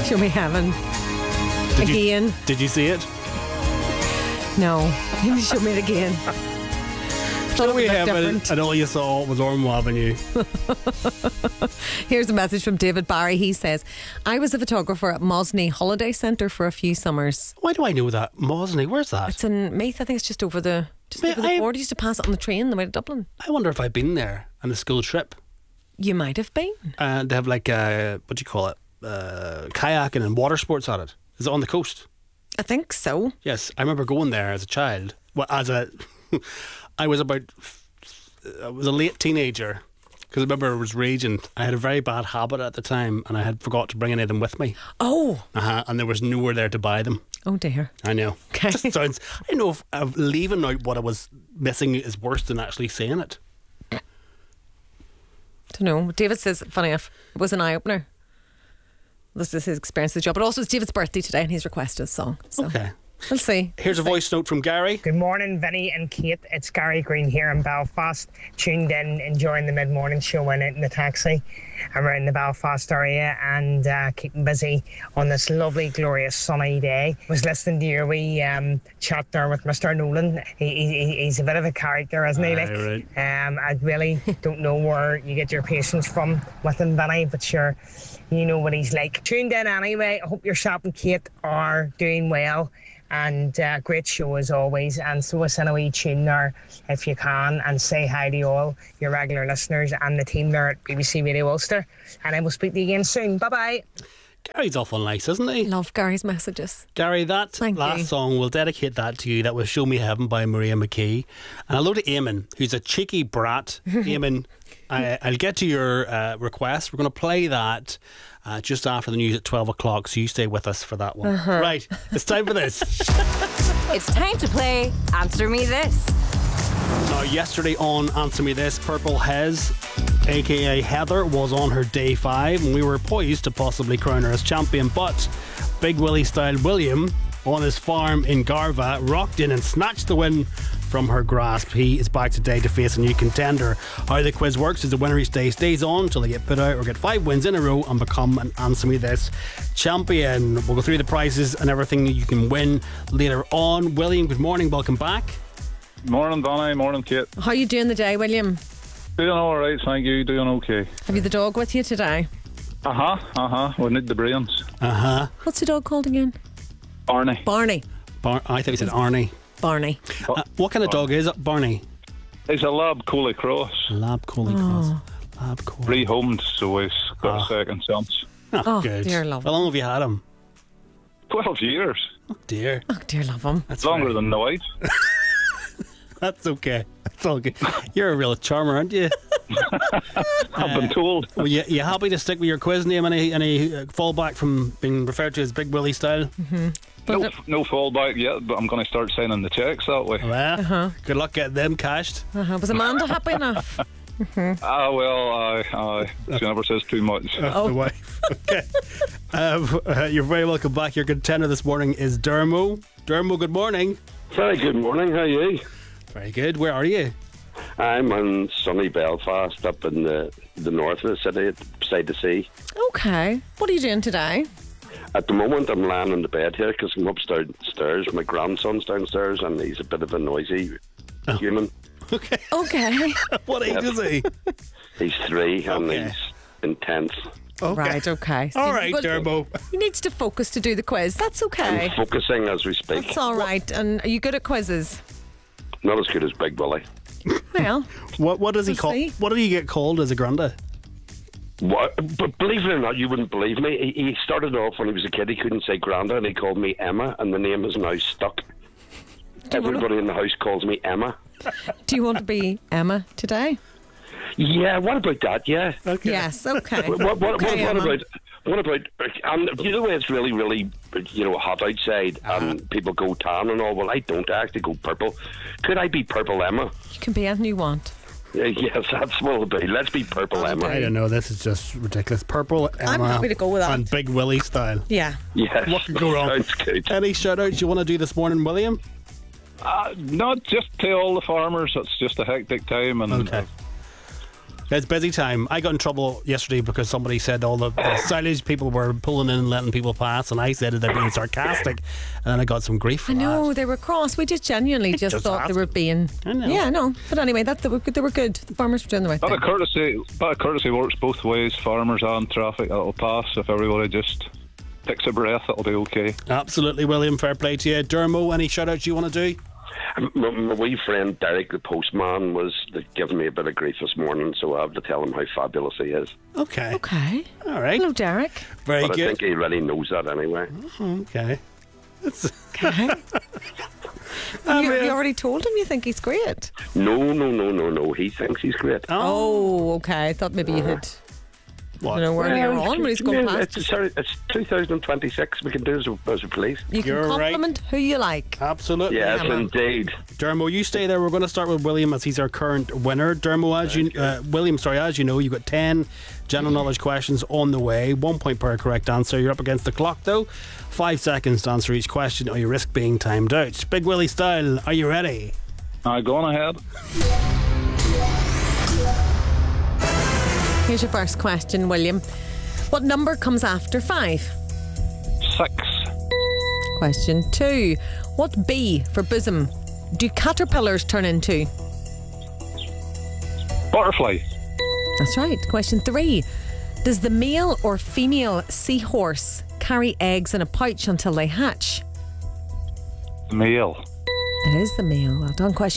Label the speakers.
Speaker 1: Show me heaven. Again.
Speaker 2: Did you see it?
Speaker 1: No. You show me it again.
Speaker 2: Show me
Speaker 1: looked
Speaker 2: heaven,
Speaker 1: different.
Speaker 2: and all you saw was Ormo Avenue.
Speaker 1: Here's a message from David Barry. He says, I was a photographer at Mosney Holiday Centre for a few summers.
Speaker 2: Why do I know that? Mosney, where's that?
Speaker 1: It's in Meath. I think it's just over the border. You used to pass it on the train on the way to Dublin.
Speaker 2: I wonder if I've been there on a school trip.
Speaker 1: You might have been.
Speaker 2: And they have like, what do you call it? Kayaking and water sports at it. Is it on the coast?
Speaker 1: I think so.
Speaker 2: Yes, I remember going there as a child. Well, I was a late teenager because I remember it was raging. I had a very bad habit at the time, and I had forgot to bring any of them with me.
Speaker 1: Oh.
Speaker 2: And there was nowhere there to buy them.
Speaker 1: Oh dear.
Speaker 2: I know.
Speaker 1: Okay.
Speaker 2: Just sounds. I don't know if leaving out what I was missing is worse than actually saying it.
Speaker 1: Don't know. David says, funny enough, it was an eye opener. This is his experience of the job, but also it's David's birthday today, and he's requested a song. So
Speaker 2: Okay.
Speaker 1: we'll see.
Speaker 2: Here's a voice note from Gary.
Speaker 3: Good morning, Vinny and Kate. It's Gary Green here in Belfast, tuned in, enjoying the mid-morning show in the taxi around the Belfast area and keeping busy on this lovely, glorious, sunny day. Was listening to your wee chat there with Mr. Nolan. He's a bit of a character, isn't he?
Speaker 2: Right.
Speaker 3: I really don't know where you get your patience from with him, Vinny, but sure, you know what he's like. Tuned in anyway. I hope yourself and Kate are doing well. And great show as always. And throw us in a wee tune there if you can, and say hi to all your regular listeners and the team there at BBC Radio Ulster. And I will speak to you again soon. Bye bye.
Speaker 2: Gary's awful nice, isn't he?
Speaker 1: Love Gary's messages.
Speaker 2: Gary, that
Speaker 1: Thank
Speaker 2: last
Speaker 1: you.
Speaker 2: song, we'll dedicate that to you. That was Show Me Heaven by Maria McKee. And hello to Eamon, who's a cheeky brat. Eamon, I'll get to your request. We're going to play that just after the news at 12 o'clock, so you stay with us for that one. Right, it's time for this.
Speaker 4: It's time to play Answer Me This.
Speaker 2: Now, yesterday on Answer Me This, Purple Hez, aka Heather, was on her day 5, and we were poised to possibly crown her as champion, but Big Willie style William on his farm in Garva rocked in and snatched the win from her grasp. He is back today to face a new contender. How the quiz works is the winner each day stays on till they get put out or get 5 wins in a row and become an Answer Me This champion. We'll go through the prizes and everything that you can win later on. William, good morning, welcome back.
Speaker 5: Morning, Donna. Morning, Kate.
Speaker 1: How are you doing today, William?
Speaker 5: Doing all right, thank you. Doing okay.
Speaker 1: Have you the dog with you today?
Speaker 5: We need the brains.
Speaker 1: What's the dog called again?
Speaker 5: Barney.
Speaker 1: Barney.
Speaker 2: I thought you said Arnie.
Speaker 1: Barney.
Speaker 2: What kind of dog is it, Barney?
Speaker 5: He's a Lab Collie Cross.
Speaker 2: Lab Collie Cross. Lab Collie.
Speaker 5: Rehomed, so he's got a second chance.
Speaker 1: Oh,
Speaker 2: good.
Speaker 1: dear love
Speaker 2: How long have you had him?
Speaker 5: 12 years.
Speaker 2: Oh, dear.
Speaker 1: Oh, dear love him.
Speaker 2: That's
Speaker 5: Longer
Speaker 2: right.
Speaker 5: than the wife.
Speaker 2: That's okay. That's all good. You're a real charmer, aren't you?
Speaker 5: I've been told.
Speaker 2: Well, you happy to stick with your quiz name? Any fallback from being referred to as Big Willie style?
Speaker 5: No fallback yet, but I'm going to start signing the checks that way.
Speaker 2: Well, good luck getting them cashed.
Speaker 1: Was Amanda happy enough?
Speaker 5: She never says too much.
Speaker 2: The wife. Okay. You're very welcome back. Your contender this morning is Dermo. Dermo, good morning.
Speaker 6: Very good morning, how are you?
Speaker 2: Very good. Where are you?
Speaker 6: I'm in sunny Belfast, up in the north of the city, beside the sea.
Speaker 1: Okay. What are you doing today?
Speaker 6: At the moment, I'm lying in the bed here because I'm upstairs. My grandson's downstairs, and he's a bit of a noisy human.
Speaker 2: Okay.
Speaker 1: Okay.
Speaker 2: What age is he?
Speaker 6: He's 3, and
Speaker 2: Okay.
Speaker 6: he's intense.
Speaker 2: Okay.
Speaker 1: Right, okay.
Speaker 2: All right,
Speaker 1: Well,
Speaker 2: Dermo.
Speaker 1: he needs to focus to do the quiz. That's
Speaker 6: I'm
Speaker 1: okay.
Speaker 6: focusing as we speak.
Speaker 1: That's all right. And are you good at quizzes?
Speaker 6: Not as good as Big Willie.
Speaker 1: Well,
Speaker 2: What does he
Speaker 1: We'll
Speaker 2: call?
Speaker 1: see.
Speaker 2: What did he get called as a granda?
Speaker 6: What? But believe it or not, you wouldn't believe me. He started off when he was a kid, he couldn't say Granda, and he called me Emma, and the name is now stuck. Everybody in the house calls me Emma.
Speaker 1: do you want to be Emma today?
Speaker 6: Yeah, what about that? Yeah.
Speaker 2: Okay.
Speaker 1: Yes, okay.
Speaker 6: What
Speaker 1: Okay, Emma.
Speaker 6: about? What about? And you know, it's really, really, hot outside, and people go tan and all. Well, I don't. I actually go purple. Could I be Purple Emma?
Speaker 1: You can be anything you want.
Speaker 6: Yes, that's what it'll be. Let's be Purple Emma.
Speaker 2: I don't know. This is just ridiculous. Purple Emma.
Speaker 1: I'm happy to go with that.
Speaker 2: And Big Willie style.
Speaker 1: Yeah.
Speaker 6: Yes.
Speaker 2: What could go wrong?
Speaker 6: Sounds good.
Speaker 2: Any shout outs you want to do this morning, William?
Speaker 5: Not just to all the farmers. It's just a hectic time, and
Speaker 2: Okay. It's busy time. I got in trouble yesterday because somebody said all the silage people were pulling in and letting people pass, and I said that they're being sarcastic, and then I got some grief for
Speaker 1: I know,
Speaker 2: that.
Speaker 1: they were cross. We just genuinely just thought they were being...
Speaker 2: I know.
Speaker 1: Yeah, no. But anyway, they were good. The farmers were doing the right
Speaker 5: Bit
Speaker 1: thing.
Speaker 5: of courtesy works both ways, farmers and traffic. That'll pass if everybody just takes a breath. It'll be okay.
Speaker 2: Absolutely, William. Fair play to you. Dermo, any shout-outs you want to do?
Speaker 6: My wee friend Derek, the postman, was giving me a bit of grief this morning, so I have to tell him how fabulous he is.
Speaker 2: Okay.
Speaker 1: Okay.
Speaker 2: All right.
Speaker 1: Hello, Derek.
Speaker 2: Very
Speaker 6: But
Speaker 2: good.
Speaker 6: I think he really knows that anyway.
Speaker 2: Okay.
Speaker 1: Okay. You already told him you think he's great.
Speaker 6: No. He thinks he's great.
Speaker 1: Oh, okay. I thought maybe you had...
Speaker 2: What?
Speaker 1: I don't know where you're on when he's going past.
Speaker 6: It's 2026. We can do as we please.
Speaker 1: You can
Speaker 2: You're
Speaker 1: compliment who you like.
Speaker 2: Absolutely.
Speaker 6: Yes,
Speaker 1: man.
Speaker 6: indeed.
Speaker 2: Dermo, you stay there. We're going to start with William as he's our current winner. Dermo, as you know, you've got 10 general knowledge questions on the way. 1 point per correct answer. You're up against the clock, though. 5 seconds to answer each question, or you risk being timed out. Big Willie style, are you ready?
Speaker 5: Go on ahead.
Speaker 1: Here's your first question, William. What number comes after 5?
Speaker 5: 6.
Speaker 1: Question 2. What B for bosom do caterpillars turn into?
Speaker 5: Butterfly.
Speaker 1: That's right. Question 3. Does the male or female seahorse carry eggs in a pouch until they hatch?
Speaker 5: Male.
Speaker 1: It is the male. Well done. Question